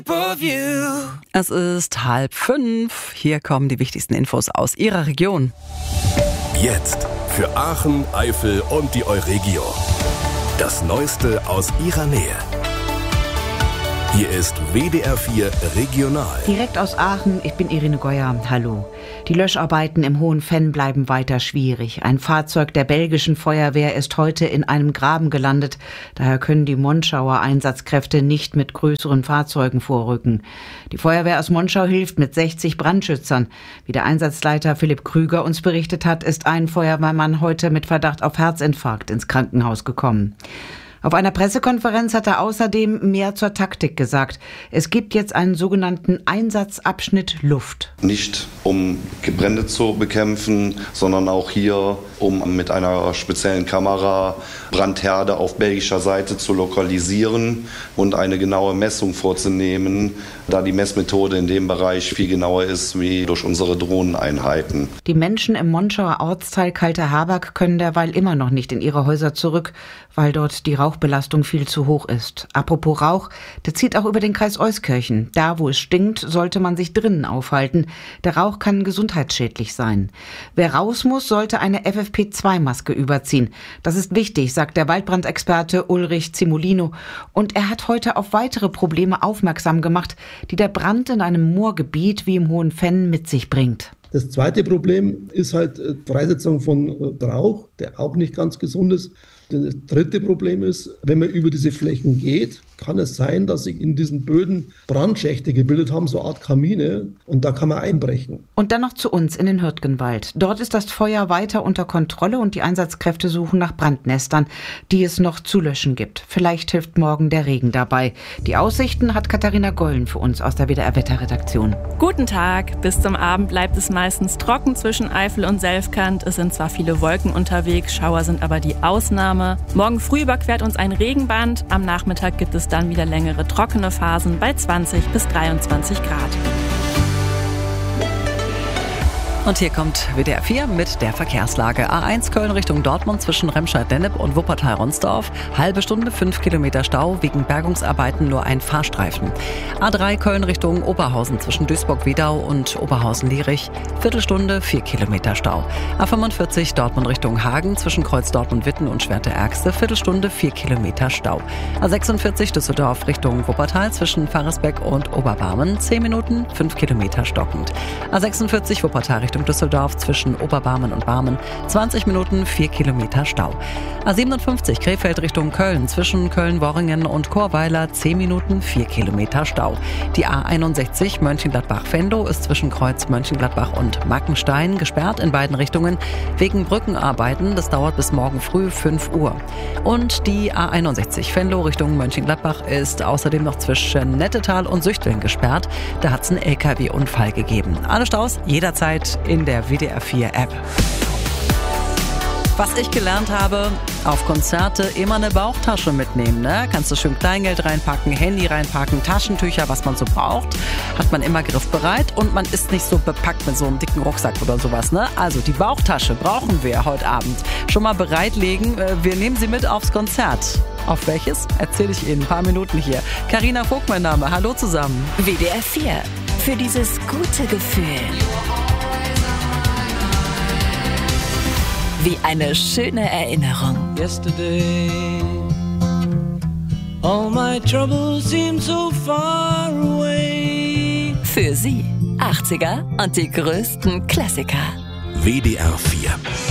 Es ist 4:30. Hier kommen die wichtigsten Infos aus Ihrer Region. Jetzt für Aachen, Eifel und die Euregio. Das Neueste aus Ihrer Nähe. Hier ist WDR 4 Regional. Direkt aus Aachen, ich bin Irene Geuer. Hallo. Die Löscharbeiten im Hohen Venn bleiben weiter schwierig. Ein Fahrzeug der belgischen Feuerwehr ist heute in einem Graben gelandet. Daher können die Monschauer Einsatzkräfte nicht mit größeren Fahrzeugen vorrücken. Die Feuerwehr aus Monschau hilft mit 60 Brandschützern. Wie der Einsatzleiter Philipp Krüger uns berichtet hat, ist ein Feuerwehrmann heute mit Verdacht auf Herzinfarkt ins Krankenhaus gekommen. Auf einer Pressekonferenz hat er außerdem mehr zur Taktik gesagt. Es gibt jetzt einen sogenannten Einsatzabschnitt Luft. Nicht um Brände zu bekämpfen, sondern auch hier, um mit einer speziellen Kamera Brandherde auf belgischer Seite zu lokalisieren und eine genaue Messung vorzunehmen, da die Messmethode in dem Bereich viel genauer ist wie durch unsere Drohneneinheiten. Die Menschen im Monschauer Ortsteil Kalter-Herberg können derweil immer noch nicht in ihre Häuser zurück, weil dort die Rauchbelastung viel zu hoch ist. Apropos Rauch, der zieht auch über den Kreis Euskirchen. Da, wo es stinkt, sollte man sich drinnen aufhalten. Der Rauch kann gesundheitsschädlich sein. Wer raus muss, sollte eine FFP2-Maske überziehen. Das ist wichtig, sagt der Waldbrandexperte Ulrich Zimolino. Und er hat heute auf weitere Probleme aufmerksam gemacht, die der Brand in einem Moorgebiet wie im Hohen Venn mit sich bringt. Das zweite Problem ist halt Freisetzung von Rauch, der auch nicht ganz gesund ist. Das dritte Problem ist, wenn man über diese Flächen geht, kann es sein, dass sich in diesen Böden Brandschächte gebildet haben, so eine Art Kamine, und da kann man einbrechen. Und dann noch zu uns in den Hürtgenwald. Dort ist das Feuer weiter unter Kontrolle und die Einsatzkräfte suchen nach Brandnestern, die es noch zu löschen gibt. Vielleicht hilft morgen der Regen dabei. Die Aussichten hat Katharina Gollen für uns aus der WDR-Wetterredaktion. Guten Tag. Bis zum Abend bleibt es meistens trocken zwischen Eifel und Selfkant. Es sind zwar viele Wolken unterwegs, Schauer sind aber die Ausnahme. Morgen früh überquert uns ein Regenband. Am Nachmittag gibt es dann wieder längere trockene Phasen bei 20 bis 23 Grad. Und hier kommt WDR 4 mit der Verkehrslage. A1 Köln Richtung Dortmund zwischen Remscheid-Lennep und Wuppertal-Ronsdorf. Halbe Stunde, 5 Kilometer Stau, wegen Bergungsarbeiten nur ein Fahrstreifen. A3 Köln Richtung Oberhausen zwischen Duisburg-Wiedau und Oberhausen-Lierich. Viertelstunde, 4 Kilometer Stau. A45 Dortmund Richtung Hagen zwischen Kreuz Dortmund-Witten und Schwerte-Ärgste. Viertelstunde, 4 Kilometer Stau. A46 Düsseldorf Richtung Wuppertal zwischen Pfarresbeck und Oberbarmen. 10 Minuten, 5 Kilometer stockend. A46 Wuppertal Richtung Düsseldorf zwischen Oberbarmen und Barmen, 20 Minuten, 4 Kilometer Stau. A57 Krefeld Richtung Köln zwischen Köln-Worringen und Chorweiler, 10 Minuten, 4 Kilometer Stau. Die A61 Mönchengladbach-Venlo ist zwischen Kreuz Mönchengladbach und Mackenstein gesperrt in beiden Richtungen wegen Brückenarbeiten. Das dauert bis morgen früh 5 Uhr. Und die A61 Venlo Richtung Mönchengladbach ist außerdem noch zwischen Nettetal und Süchteln gesperrt. Da hat es einen LKW-Unfall gegeben. Alle Staus jederzeit in der WDR 4 App. Was ich gelernt habe, auf Konzerte immer eine Bauchtasche mitnehmen. Ne? Kannst du schön Kleingeld reinpacken, Handy reinpacken, Taschentücher, was man so braucht. Hat man immer griffbereit und man ist nicht so bepackt mit so einem dicken Rucksack oder sowas. Ne? Also die Bauchtasche brauchen wir heute Abend. Schon mal bereitlegen. Wir nehmen sie mit aufs Konzert. Auf welches? Erzähle ich Ihnen in ein paar Minuten hier. Carina Vogt, mein Name. Hallo zusammen. WDR 4. Für dieses gute Gefühl. Wie eine schöne Erinnerung. Yesterday, all my troubles seem so far away. Für Sie 80er und die größten Klassiker. WDR 4